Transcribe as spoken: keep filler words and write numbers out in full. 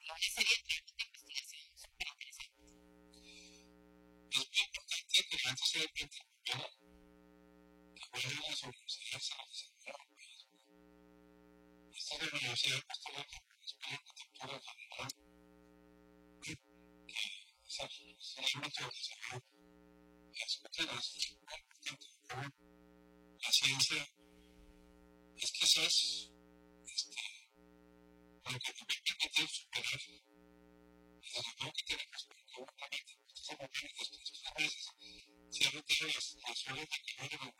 una serie realmente de investigación súper interesante. Es muy importante que la gente se dé cuenta primero que juegan las universidades a la desarrollar el país. Esta es la Universidad de Costa Rica, una escuela de arquitectura general, que es el ámbito de desarrollo. Aspecto de la ciencia muy importante. La ciencia es quizás este, lo que nos va a permitir superar el desafío que tenemos con el planeta. Estos son momentos, estos meses, se han notado las, las olas de calor